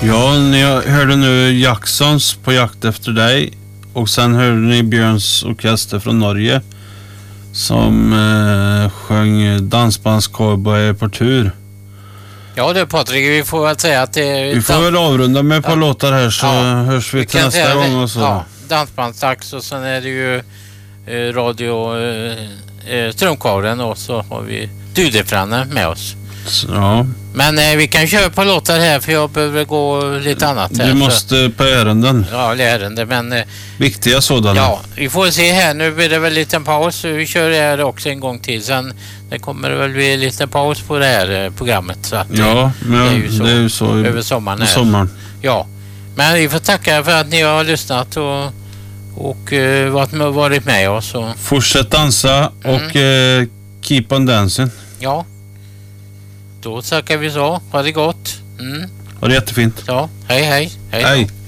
Ja, ni hörde nu Jacksons På jakt efter dig. Och sen hörde ni Björns orkester från Norge som sjöng Dansbandscowboy på tur. Ja du Patrik, vi får väl säga att vi får väl avrunda med ett par låtar här, så hörs vi till nästa gång och så. Ja, dansbandsdags, och sen är det ju radio Strömkaren, och så har vi Dudefranne med oss. Ja. Men vi kan köra på låtar här, för jag behöver gå lite annat här. Du måste på ärenden. Ja, ärenden, men viktiga sådana. Ja, vi får se här. Nu blir det väl lite en paus. Vi kör det här också en gång till. Sen det kommer det väl bli lite paus på det här programmet. Så att ja, men det är ju så över sommaren. Sommaren. Ja, men vi får tacka för att ni har lyssnat och varit med oss. Och fortsätt dansa och keep on dancing. Ja, då tackar vi så. Ha det gott. Ha det jättefint. Ja, hej. Hej.